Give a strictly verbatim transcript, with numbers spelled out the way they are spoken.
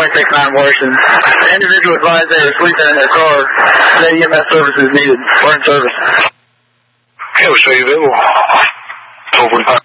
point six nine worse, and the individual advised they were sleeping in their car. The E M S services needed. We're in service. Okay, we'll show you available. twelve forty-five.